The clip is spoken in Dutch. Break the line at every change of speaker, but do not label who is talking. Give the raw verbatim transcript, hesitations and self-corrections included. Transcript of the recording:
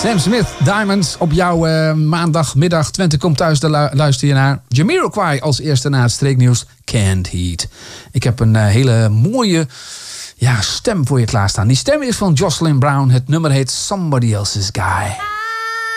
Sam Smith, Diamonds. Op jouw uh, maandagmiddag. Twente komt thuis, daar lu- luister je naar. Jamiroquai als eerste na het streeknieuws. Can't Heat. Ik heb een uh, hele mooie ja, stem voor je klaarstaan. Die stem is van Jocelyn Brown. Het nummer heet Somebody Else's Guy.